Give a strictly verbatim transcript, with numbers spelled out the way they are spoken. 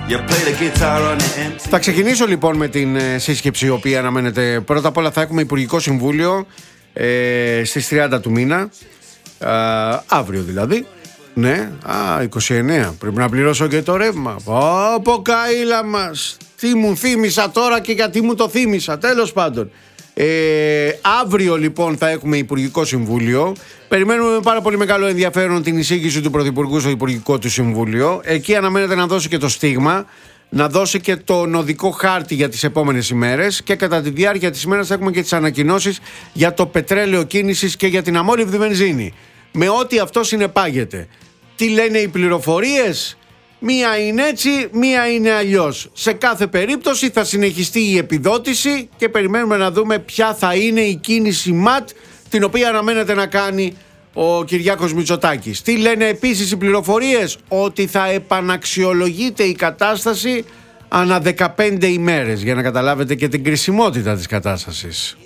Θα ξεκινήσω λοιπόν με την ε, σύσκεψη η οποία αναμένεται. Πρώτα απ' όλα θα έχουμε Υπουργικό Συμβούλιο ε, στις τριάντα του μήνα, ε, αύριο δηλαδή. Ναι, α, είκοσι εννέα. Πρέπει να πληρώσω και το ρεύμα. Πω καήλα μας. Τι μου θύμισα τώρα και γιατί μου το θύμισα. Τέλος πάντων. Ε, αύριο λοιπόν θα έχουμε Υπουργικό Συμβούλιο. Περιμένουμε με πάρα πολύ μεγάλο ενδιαφέρον την εισήγηση του Πρωθυπουργού στο Υπουργικό του Συμβούλιο. Εκεί αναμένεται να δώσει και το στίγμα, να δώσει και το οδικό χάρτη για τις επόμενες ημέρες, και κατά τη διάρκεια της ημέρας θα έχουμε και τις ανακοινώσεις για το πετρέλαιο κίνησης και για την αμόλυβδη βενζίνη, με ό,τι αυτό συνεπάγεται. Τι λένε οι πληροφορίες? Μία είναι έτσι, μία είναι αλλιώς. Σε κάθε περίπτωση θα συνεχιστεί η επιδότηση και περιμένουμε να δούμε ποια θα είναι η κίνηση ΜΑΤ την οποία αναμένεται να κάνει ο Κυριάκος Μητσοτάκης. Τι λένε επίσης οι πληροφορίες? Ότι θα επαναξιολογείται η κατάσταση ανά δεκαπέντε ημέρες, για να καταλάβετε και την κρισιμότητα της κατάστασης.